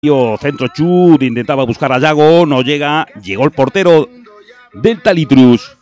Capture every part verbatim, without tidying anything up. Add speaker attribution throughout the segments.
Speaker 1: Centro chut, intentaba buscar a Yago, no llega, llegó el portero del Talitrus.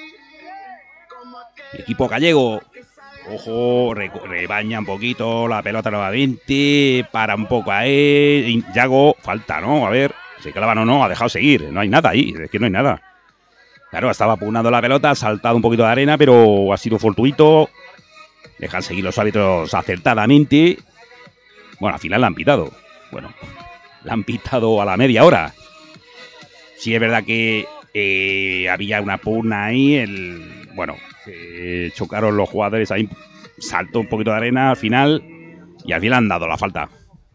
Speaker 1: Equipo gallego, ojo, re, rebaña un poquito la pelota nuevamente, para un poco a él, Yago, falta, ¿no? A ver, se clavan o no, ha dejado seguir, no hay nada ahí, es que no hay nada. Claro, estaba pugnando la pelota, ha saltado un poquito de arena, pero ha sido fortuito. Dejan seguir los árbitros acertadamente. Bueno, al final la han pitado. Bueno, la han pitado a la media hora. Sí, es verdad que eh, había una pugna ahí. El, bueno, eh, chocaron los jugadores ahí. Saltó un poquito de arena al final. Y al final han dado la falta.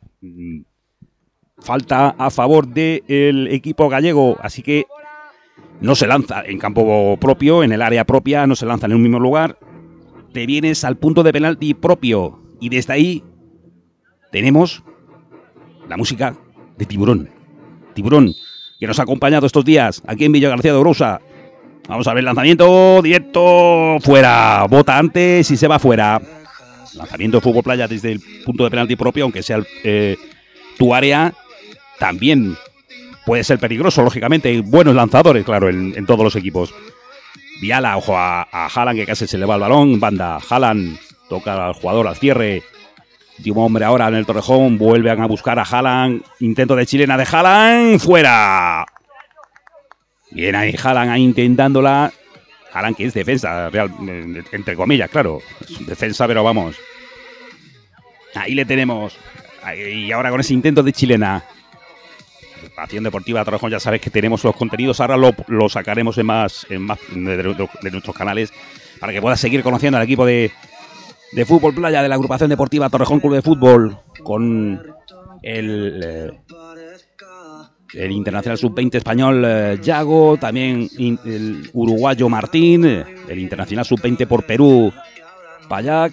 Speaker 1: Falta a favor del equipo gallego. Así que no se lanza en campo propio, en el área propia. No se lanza en un mismo lugar. Te vienes al punto de penalti propio. Y desde ahí tenemos la música de Tiburón. Tiburón, que nos ha acompañado estos días aquí en Villa García de Ourosa. Vamos a ver, lanzamiento directo, fuera. Bota antes y se va fuera. Lanzamiento de fútbol playa desde el punto de penalti propio, aunque sea eh, tu área, también puede ser peligroso, lógicamente. Hay buenos lanzadores, claro, en, en todos los equipos. Viala, ojo a, a Haaland, que casi se le va el balón. Banda, Haaland toca al jugador al cierre. Último hombre ahora en el Torrejón. Vuelven a buscar a Haaland. Intento de chilena de Haaland. ¡Fuera! Bien ahí Haaland ahí intentándola. Haaland, que es defensa, real, entre comillas, claro. Es defensa, pero vamos. Ahí le tenemos. Y ahora con ese intento de chilena. Acción Deportiva Torrejón, ya sabes que tenemos los contenidos. Ahora lo, lo sacaremos en más, en más de, de, de nuestros canales para que puedas seguir conociendo al equipo de, de fútbol playa de la agrupación deportiva Torrejón Club de Fútbol con el, eh, el internacional sub veinte español eh, Yago, también in, el uruguayo Martín, el internacional sub veinte por Perú Payac.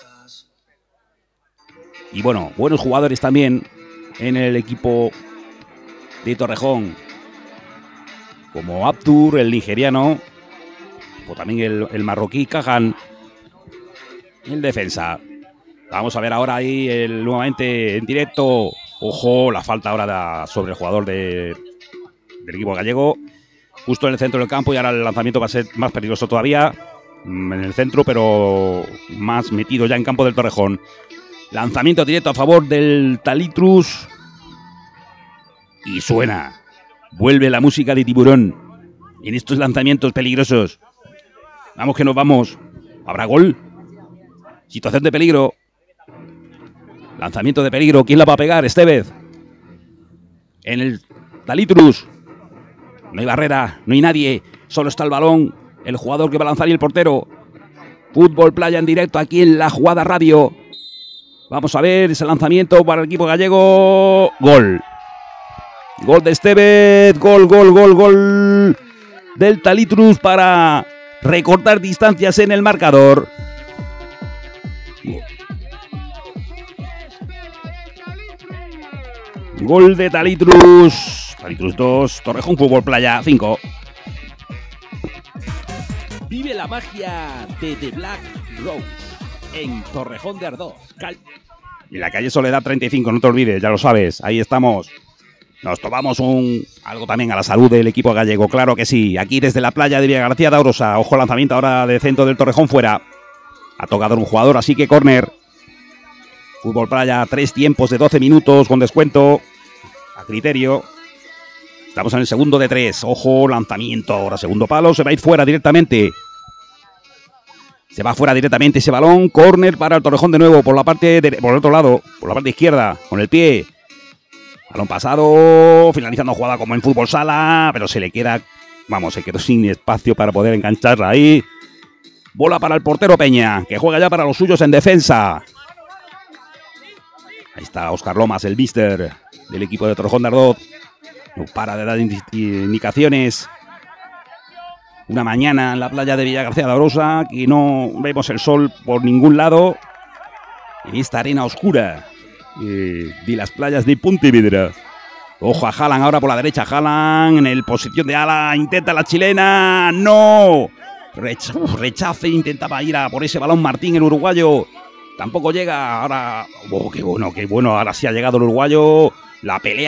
Speaker 1: Y bueno, buenos jugadores también en el equipo de Torrejón, como Abdur, el nigeriano, o también el, el marroquí Kahan, el defensa. Vamos a ver ahora ahí el, nuevamente en directo. Ojo, la falta ahora de, sobre el jugador de, del equipo gallego, justo en el centro del campo, y ahora el lanzamiento va a ser más peligroso todavía, en el centro, pero más metido ya en campo del Torrejón. Lanzamiento directo a favor del Talitrus. Y suena, vuelve la música de Tiburón en estos lanzamientos peligrosos. Vamos que nos vamos. ¿Habrá gol? Situación de peligro. Lanzamiento de peligro. ¿Quién la va a pegar? Estevez. En el Talitrus. No hay barrera, no hay nadie. Solo está el balón, el jugador que va a lanzar y el portero. Fútbol playa en directo aquí en La Jugada Radio. Vamos a ver ese lanzamiento para el equipo gallego. Gol. Gol de Estevez, gol, gol, gol, gol del Talitrus para recortar distancias en el marcador. Gol de Talitrus. Talitrus dos, Torrejón Fútbol Playa cinco.
Speaker 2: Vive la magia de The Black Rose en Torrejón de Ardoz. Cal-
Speaker 1: Y la calle Soledad treinta y cinco, no te olvides, ya lo sabes, ahí estamos. Nos tomamos un algo también a la salud del equipo gallego, claro que sí. Aquí desde la playa de Villa García de Ourosa. Ojo, lanzamiento ahora de centro del Torrejón fuera. Ha tocado un jugador, así que córner. Fútbol playa, tres tiempos de doce minutos con descuento a criterio. Estamos en el segundo de tres. Ojo, lanzamiento ahora, segundo palo. Se va a ir fuera directamente. Se va fuera directamente ese balón. Córner para el Torrejón de nuevo por la parte de, por el otro lado, por la parte izquierda, con el pie. Balón pasado, finalizando jugada como en fútbol sala, pero se le queda, vamos, se quedó sin espacio para poder engancharla ahí. Bola para el portero Peña, que juega ya para los suyos en defensa. Ahí está Óscar Lomas, el mister del equipo de Torrejón de Ardoz. No para de dar indicaciones. Una mañana en la playa de Villa García de Ourosa, que no vemos el sol por ningún lado. En esta arena oscura Eh, de las playas de Pontevedra. Ojo a Haaland ahora por la derecha. Haaland en el posición de ala. Intenta la chilena. ¡No! Rech uf, rechace. Intentaba ir a por ese balón Martín, el uruguayo. Tampoco llega. Ahora. Oh, qué bueno, qué bueno. Ahora sí ha llegado el uruguayo. La pelea